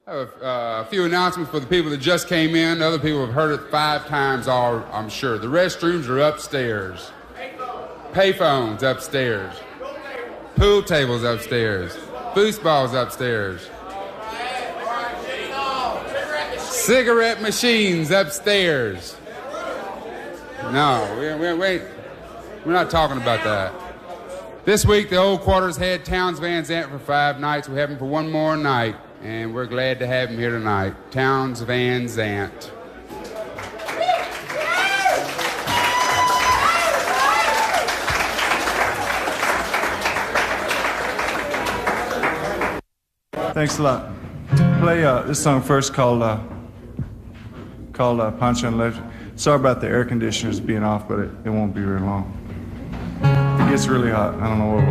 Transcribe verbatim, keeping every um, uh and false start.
I have a, uh, a few announcements for the people that just came in. Other people have heard it five times, all, I'm sure. The restrooms are upstairs. Payphones upstairs. Pool tables upstairs. Foosballs upstairs. Cigarette machines upstairs. No, we, we, we, we're not talking about that. This week, the Old Quarters had Townes Van Zandt for five nights. We have him for one more night, and we're glad to have him here tonight. Townes Van Zandt. Thanks a lot. Play uh, this song first called uh, called uh, Poncho and Electric. Sorry about the air conditioners being off, but it, it won't be very long. It gets really hot. I don't know what